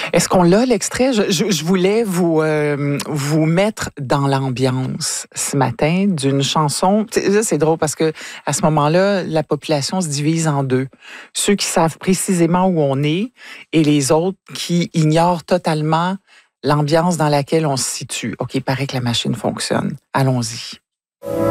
Est-ce qu'on l'a, l'extrait? Je voulais vous mettre dans l'ambiance ce matin d'une chanson. C'est drôle parce que à ce moment-là, la population se divise en deux. Ceux qui savent précisément où on est et les autres qui ignorent totalement l'ambiance dans laquelle on se situe. OK, il paraît que la machine fonctionne. Allons-y.